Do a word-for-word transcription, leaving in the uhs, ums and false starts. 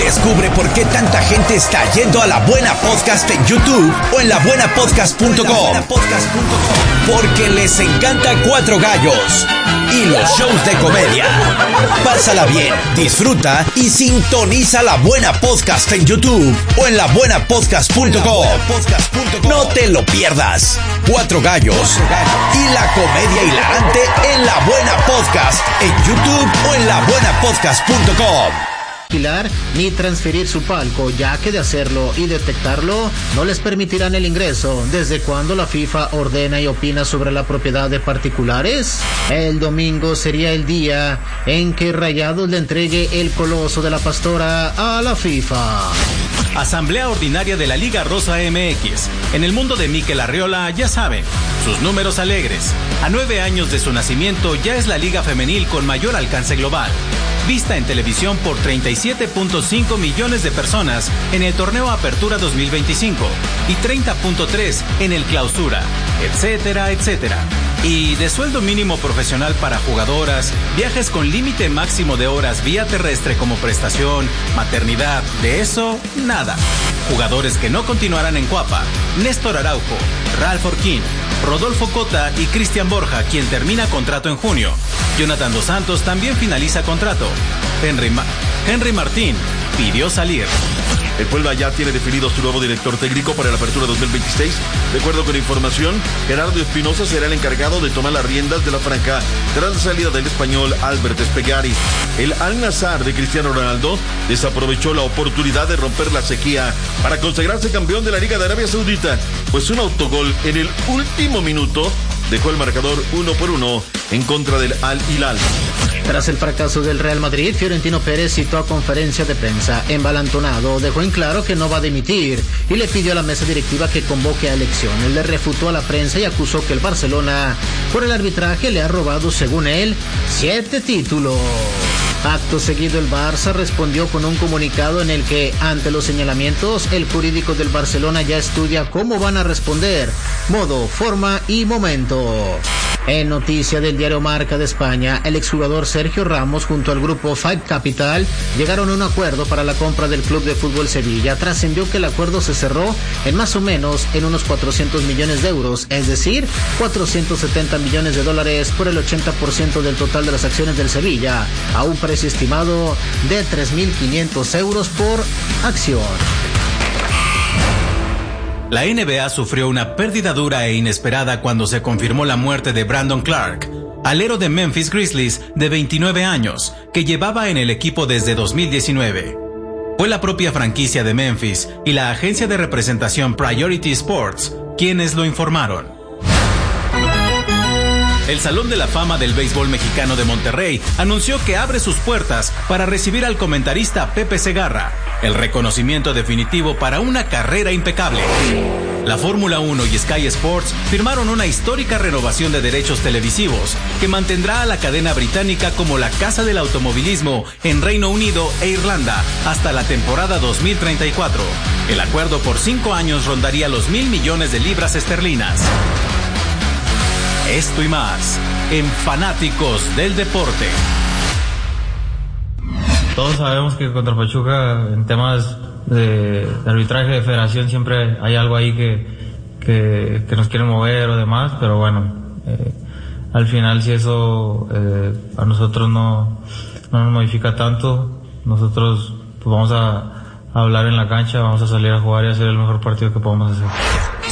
Descubre por qué tanta gente está yendo a La Buena Podcast en YouTube o en la buena podcast punto com. Porque les encanta Cuatro Gallos y los shows de comedia. Pásala bien, disfruta y sintoniza La Buena Podcast en YouTube o en la buena podcast punto com. No te lo pierdas. Cuatro Gallos y la comedia hilarante en La Buena Podcast en YouTube o en la buena podcast punto com. Ni transferir su palco, ya que de hacerlo y detectarlo no les permitirán el ingreso. ¿Desde cuándo la FIFA ordena y opina sobre la propiedad de particulares? El domingo sería el día en que Rayados le entregue el Coloso de la Pastora a la FIFA. Asamblea Ordinaria de la Liga Rosa M X. En el mundo de Mikel Arriola, ya saben, sus números alegres. A nueve años de su nacimiento ya es la liga femenil con mayor alcance global. Vista en televisión por treinta y siete punto cinco millones de personas en el torneo Apertura dos mil veinticinco y treinta punto tres en el Clausura, etcétera, etcétera. Y de sueldo mínimo profesional para jugadoras, viajes con límite máximo de horas vía terrestre como prestación, maternidad, de eso, nada. Jugadores que no continuarán en Cuapa: Néstor Araujo, Ralph Orquín, Rodolfo Cota y Cristian Borja, quien termina contrato en junio. Jonathan Dos Santos también finaliza contrato. Henry, Ma- Henry Martín pidió salir. El Puebla ya tiene definido su nuevo director técnico para la Apertura dos mil veintiséis. De acuerdo con información, Gerardo Espinosa será el encargado de tomar las riendas de la franja tras la salida del español Albert Espegari. El Al-Nassr de Cristiano Ronaldo desaprovechó la oportunidad de romper la sequía para consagrarse campeón de la Liga de Arabia Saudita, pues un autogol en el último minuto dejó el marcador uno por uno en contra del Al-Hilal. Tras el fracaso del Real Madrid, Fiorentino Pérez citó a conferencia de prensa. Envalentonado, dejó en claro que no va a dimitir y le pidió a la mesa directiva que convoque a elecciones. Le refutó a la prensa y acusó que el Barcelona, por el arbitraje, le ha robado, según él, siete títulos. Acto seguido, el Barça respondió con un comunicado en el que, ante los señalamientos, el jurídico del Barcelona ya estudia cómo van a responder, modo, forma y momento. En noticia del diario Marca de España, el exjugador Sergio Ramos junto al grupo Five Capital llegaron a un acuerdo para la compra del Club de Fútbol Sevilla. Trascendió que el acuerdo se cerró en más o menos en unos cuatrocientos millones de euros, es decir, cuatrocientos setenta millones de dólares por el ochenta por ciento del total de las acciones del Sevilla, a un precio estimado de tres mil quinientos euros por acción. La N B A sufrió una pérdida dura e inesperada cuando se confirmó la muerte de Brandon Clark, alero de Memphis Grizzlies de veintinueve años, que llevaba en el equipo desde dos mil diecinueve. Fue la propia franquicia de Memphis y la agencia de representación Priority Sports quienes lo informaron. El Salón de la Fama del Béisbol Mexicano de Monterrey anunció que abre sus puertas para recibir al comentarista Pepe Segarra, el reconocimiento definitivo para una carrera impecable. La Fórmula uno y Sky Sports firmaron una histórica renovación de derechos televisivos que mantendrá a la cadena británica como la casa del automovilismo en Reino Unido e Irlanda hasta la temporada dos mil treinta y cuatro. El acuerdo por cinco años rondaría los mil millones de libras esterlinas. Esto y más en Fanáticos del Deporte. Todos sabemos que contra Pachuca, en temas de, de arbitraje de federación, siempre hay algo ahí que, que, que nos quiere mover o demás, pero bueno, eh, al final si eso eh, a nosotros no, no nos modifica tanto, nosotros pues vamos a, a hablar en la cancha, vamos a salir a jugar y hacer el mejor partido que podamos hacer.